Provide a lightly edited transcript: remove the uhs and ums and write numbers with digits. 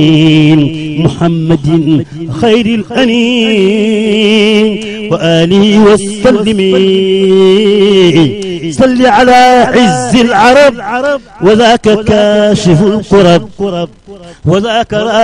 محمد خير الأنين وآله وسلم صل على عز العرب وذاك كاشف الكرب وذاك